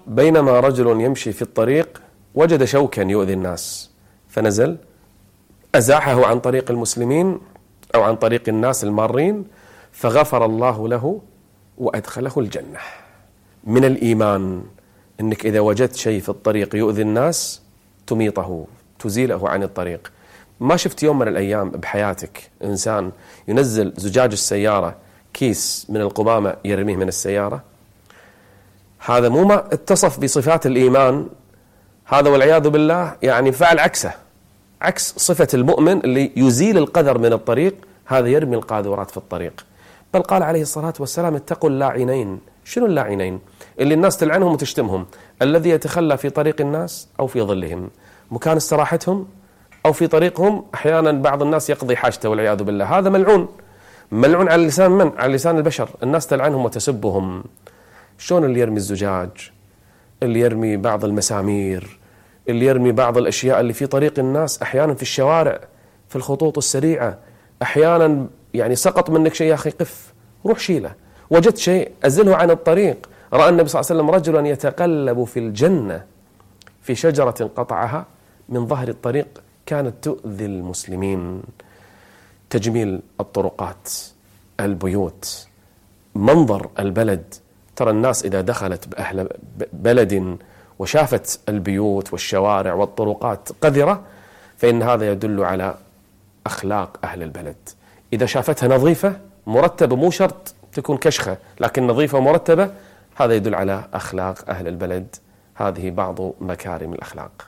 بينما رجل يمشي في الطريق وجد شوكا يؤذي الناس فنزل أزاحه عن طريق المسلمين أو عن طريق الناس المارين فغفر الله له وأدخله الجنة. من الإيمان أنك إذا وجدت شيء في الطريق يؤذي الناس تميطه، تزيله عن الطريق. ما شفت يوم من الأيام بحياتك إنسان ينزل زجاج السيارة كيس من القمامة يرميه من السيارة؟ هذا مو ما اتصف بصفات الإيمان، هذا والعياذ بالله يعني فعل عكسه، عكس صفة المؤمن اللي يزيل القذر من الطريق، هذا يرمي القاذورات في الطريق. بل قال عليه الصلاة والسلام اتقوا اللاعنين. شنو اللاعنين؟ اللي الناس تلعنهم وتشتمهم، الذي يتخلى في طريق الناس أو في ظلهم، مكان استراحتهم أو في طريقهم. أحيانا بعض الناس يقضي حاجته والعياذ بالله، هذا ملعون. ملعون على لسان من؟ على لسان البشر، الناس تلعنهم وتسبهم. شلون اللي يرمي الزجاج، اللي يرمي بعض المسامير، اللي يرمي بعض الأشياء اللي في طريق الناس، أحيانا في الشوارع، في الخطوط السريعة، أحيانا يعني سقط منك شيء، يا أخي قف روح شيله. وجدت شيء أزله عن الطريق. رأى النبي صلى الله عليه وسلم رجلا يتقلب في الجنة في شجرة قطعها من ظهر الطريق كانت تؤذي المسلمين. تجميل الطرقات، البيوت، منظر البلد. ترى الناس إذا دخلت بأهل بلد وشافت البيوت والشوارع والطرقات قذرة فإن هذا يدل على أخلاق أهل البلد. إذا شافتها نظيفة مرتبة، مو شرط تكون كشخة لكن نظيفة مرتبة، هذا يدل على أخلاق أهل البلد. هذه بعض مكارم الأخلاق.